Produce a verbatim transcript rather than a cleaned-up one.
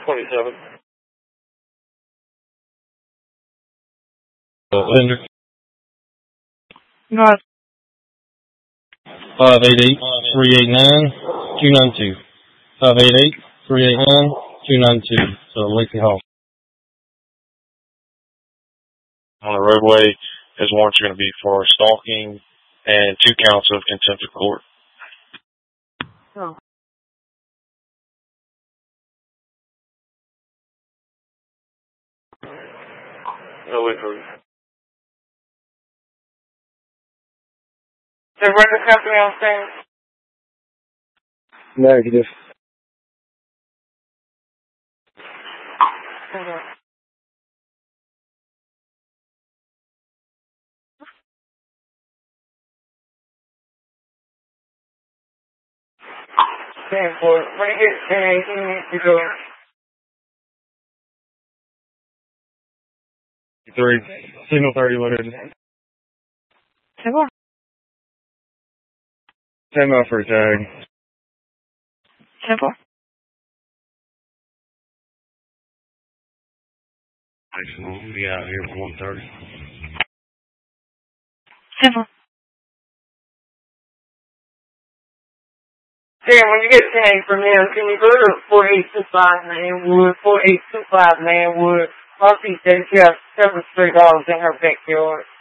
twenty-seven. Uh, Linder. No. five eight eight, three eight nine, two nine two. five eight eight, three eight nine, two nine two. So Lacey Hall. On the roadway, his warrants are going to be for stalking and two counts of contempt of court. Oh. No wait for you. The record company on stand? Negative. Okay. Stand for it. When you get ten eighteen, you need to go. Three. Signal thirty loaded. Ten more. Ten mile for a tag. Ten four. We'll be out here for one thirty. Ten four. Dan, when you get ten from them, can you go to four eight two five Manwood, four eight two five Manwood? R P says she has seven stray dogs in her backyard.